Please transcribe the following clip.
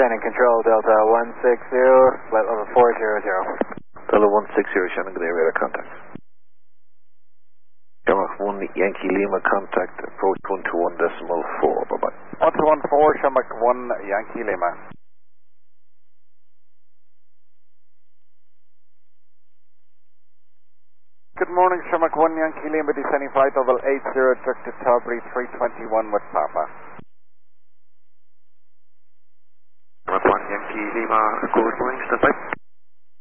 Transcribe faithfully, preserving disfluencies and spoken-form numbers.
Shannon Control, Delta one six zero, flight level four zero zero. Delta one six zero, Shannon, good day, radar contact. Shamrock one Yankee Lima contact, approach one two one decimal four, bye-bye. one two one four, Shamrock one Yankee Lima. Good morning, Shamrock one Yankee Lima, descending flight level eight zero, direct to Tilbury three twenty-one with Papa. Shamrock one Yankee Lima, good morning, stand by.